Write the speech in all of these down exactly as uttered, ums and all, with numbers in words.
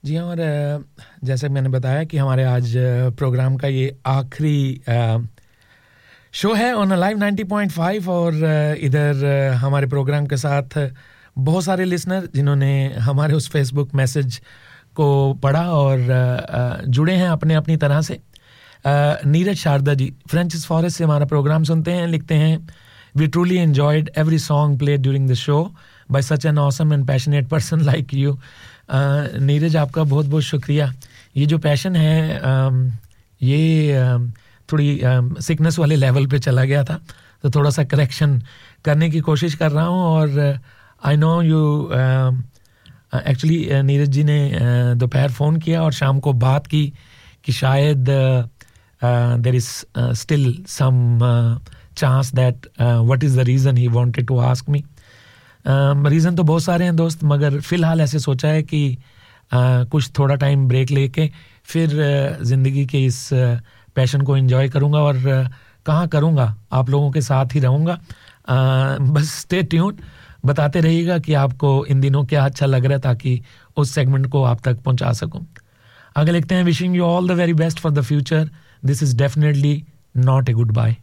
जी हाँ, और जैसे मैंने बताया कि हमारे आज प्रोग्राम का ये आखिरी शो है on live ninety point five और इधर हमारे प्रोग्राम के साथ बहुत सारे लिसनर जिन्होंने हमारे उस फेसबुक मैसेज को पढ़ा और जुड़े हैं अपने अपनी तरह से। नीरज शारदा जी फ्रेंचिस फॉरेस्ट से हमारा प्रोग्राम सुनते हैं, लिखते हैं we truly enjoyed every song played during the show by such an awesome and passionate person like you. Neeraj आपका बहुत बहुत शुक्रिया। ये जो पैशन है uh, ये uh, थोड़ी सिकनेस uh, वाले लेवल पे चला गया था, तो थोड़ा सा करेक्शन करने की कोशिश कर रहा हूँ। और I know you actually Neeraj ji ने uh, दोपहर फ़ोन किया और शाम को बात की कि शायद there is still some chance that what is the reason he wanted to ask me. Reason तो बहुत सारे हैं दोस्त, मगर फ़िलहाल ऐसे सोचा है कि uh, कुछ थोड़ा टाइम ब्रेक लेके फिर uh, ज़िंदगी के इस पैशन uh, को एंजॉय करूँगा और uh, कहाँ करूँगा, आप लोगों के साथ ही रहूँगा। uh, बस स्टे ट्यून, बताते रहिएगा कि आपको इन दिनों क्या अच्छा लग रहा है ताकि उस सेगमेंट को आप तक पहुँचा सकूँ। आगे लिखते हैं wishing you all the very best for the future, this is definitely not a good bye.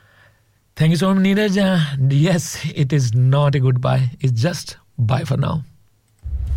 Thank you so much, Neeraj. Uh, yes, it is not a goodbye. It's just bye for now.